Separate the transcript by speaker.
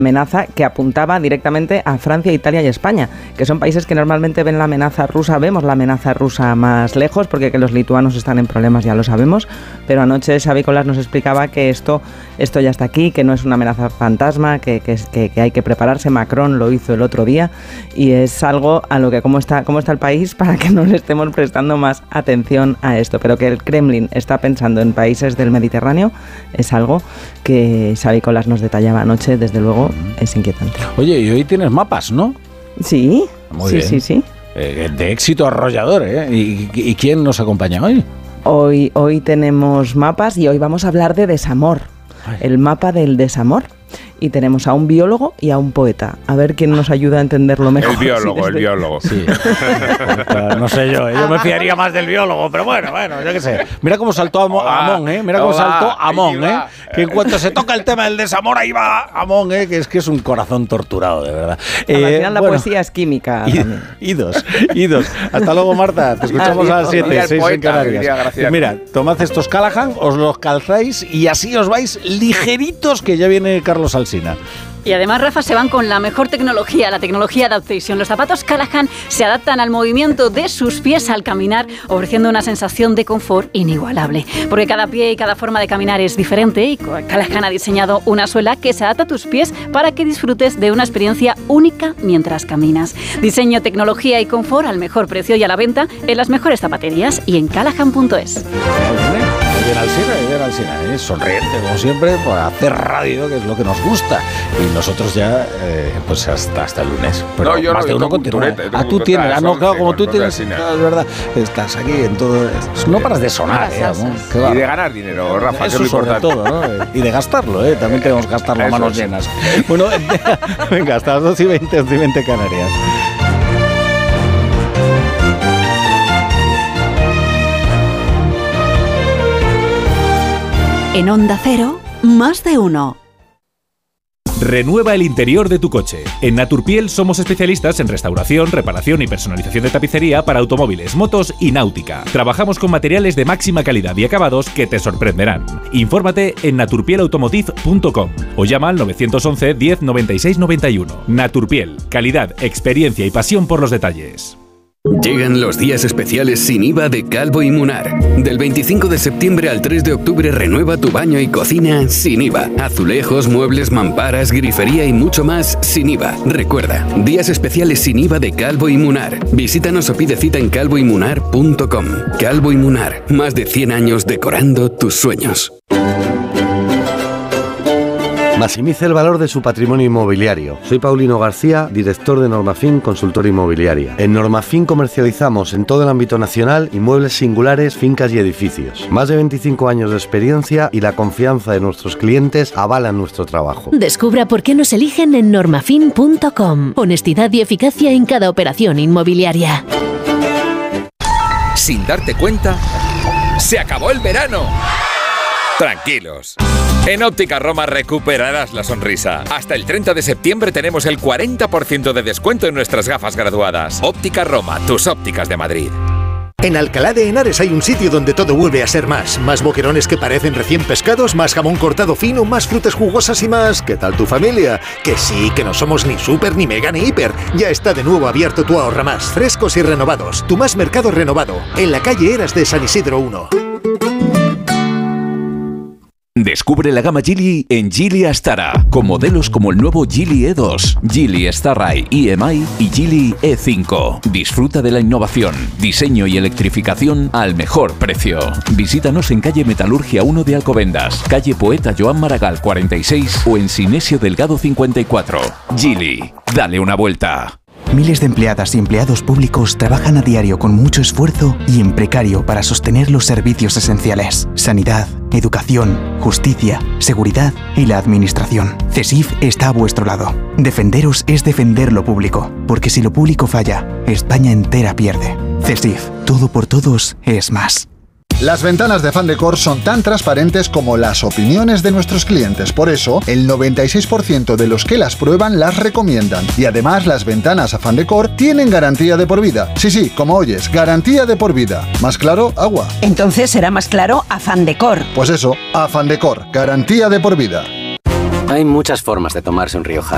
Speaker 1: amenaza que apuntaba directamente a Francia, Italia y España, que son países que normalmente ven la amenaza rusa, vemos la amenaza rusa más lejos, porque que los lituanos están en problemas ya lo sabemos, pero anoche Xavi Colas nos explicaba que esto ya está aquí, que no es una amenaza fantasma, que hay que prepararse. Macron lo hizo el otro día y es algo a lo que cómo está el país para que no le estemos prestando más atención a esto, pero que el Kremlin está pensando en países del Mediterráneo es algo que Xavi Colas nos detallaba anoche, desde luego. Es inquietante.
Speaker 2: Oye, y hoy tienes mapas, ¿no?
Speaker 1: Sí,
Speaker 2: muy bien.
Speaker 1: Sí.
Speaker 2: De éxito arrollador, ¿eh? ¿Y quién nos acompaña hoy?
Speaker 1: Hoy tenemos mapas y hoy vamos a hablar de desamor. Ay. El mapa del desamor. Y tenemos a un biólogo y a un poeta. A ver quién nos ayuda a entenderlo mejor.
Speaker 3: El biólogo.
Speaker 2: Sí. No sé yo me fiaría más del biólogo, pero bueno, yo qué sé. Mira cómo saltó Amón, ¿eh? Mira cómo saltó Amón, ¿eh? Que en cuanto se toca el tema del desamor, ahí va Amón, ¿eh? Que es un corazón torturado, de verdad.
Speaker 1: Al final la poesía es química.
Speaker 2: Idos. Hasta luego, Marta. Te escuchamos a las 7, 6 en Canarias. Mira, tomad estos Callahan, os los calzáis y así os vais ligeritos, que ya viene Carlos Alsina.
Speaker 4: Y además, Rafa, se van con la mejor tecnología, la tecnología Adaptation. Los zapatos Callahan se adaptan al movimiento de sus pies al caminar, ofreciendo una sensación de confort inigualable. Porque cada pie y cada forma de caminar es diferente y Callahan ha diseñado una suela que se adapta a tus pies para que disfrutes de una experiencia única mientras caminas. Diseño, tecnología y confort al mejor precio y a la venta en las mejores zapaterías y en callahan.es.
Speaker 2: Bien Alsina, sonriente como siempre, por hacer radio, que es lo que nos gusta. Y nosotros ya, pues hasta el lunes. Pero
Speaker 3: no, yo
Speaker 2: más de uno continúa. Tú tienes, claro, como tú tienes, es verdad, estás aquí en todo. No paras de sonar,
Speaker 3: y de ganar dinero, Rafa,
Speaker 2: eso
Speaker 3: que es lo
Speaker 2: sobre
Speaker 3: importante.
Speaker 2: todo, ¿no? Y de gastarlo, también tenemos que gastarlo a manos llenas. Bueno, venga, hasta las 2:20 Canarias.
Speaker 5: En Onda Cero, más de uno.
Speaker 6: Renueva el interior de tu coche. En Naturpiel somos especialistas en restauración, reparación y personalización de tapicería para automóviles, motos y náutica. Trabajamos con materiales de máxima calidad y acabados que te sorprenderán. Infórmate en naturpielautomotive.com o llama al 911 10 96 91. Naturpiel, calidad, experiencia y pasión por los detalles.
Speaker 7: Llegan los días especiales sin IVA de Calvo y Munar. Del 25 de septiembre al 3 de octubre renueva tu baño y cocina sin IVA. Azulejos, muebles, mamparas, grifería y mucho más sin IVA. Recuerda, días especiales sin IVA de Calvo y Munar. Visítanos o pide cita en calvoymunar.com. Calvo y Munar, más de 100 años decorando tus sueños.
Speaker 8: Maximice el valor de su patrimonio inmobiliario. Soy Paulino García, director de Normafin Consultora Inmobiliaria. En Normafin comercializamos en todo el ámbito nacional inmuebles singulares, fincas y edificios. Más de 25 años de experiencia y la confianza de nuestros clientes avalan nuestro trabajo.
Speaker 9: Descubra por qué nos eligen en normafin.com. Honestidad y eficacia en cada operación inmobiliaria.
Speaker 10: Sin darte cuenta, se acabó el verano. Tranquilos. En Óptica Roma recuperarás la sonrisa. Hasta el 30 de septiembre tenemos el 40% de descuento en nuestras gafas graduadas. Óptica Roma, tus ópticas de Madrid.
Speaker 11: En Alcalá de Henares hay un sitio donde todo vuelve a ser más. Más boquerones que parecen recién pescados, más jamón cortado fino, más frutas jugosas y más... ¿Qué tal tu familia? Que sí, que no somos ni super, ni mega, ni hiper. Ya está de nuevo abierto tu Ahorra Más. Frescos y renovados. Tu Más Mercado renovado. En la calle Eras de San Isidro 1.
Speaker 12: Descubre la gama Geely en Geely Astara, con modelos como el nuevo Geely E2, Geely Starride EMI y Geely E5. Disfruta de la innovación, diseño y electrificación al mejor precio. Visítanos en calle Metalurgia 1 de Alcobendas, calle Poeta Joan Maragall 46 o en Sinesio Delgado 54. Geely, dale una vuelta.
Speaker 13: Miles de empleadas y empleados públicos trabajan a diario con mucho esfuerzo y en precario para sostener los servicios esenciales: sanidad, educación, justicia, seguridad y la administración. CESIF está a vuestro lado. Defenderos es defender lo público, porque si lo público falla, España entera pierde. CESIF, todo por todos es más.
Speaker 14: Las ventanas de Afán Decor son tan transparentes como las opiniones de nuestros clientes. Por eso, el 96% de los que las prueban las recomiendan. Y además, las ventanas Afán Decor tienen garantía de por vida. Sí, como oyes, garantía de por vida. ¿Más claro? Agua.
Speaker 15: Entonces será más claro Afán Decor.
Speaker 14: Pues eso, Afán Decor, garantía de por vida.
Speaker 16: Hay muchas formas de tomarse un Rioja.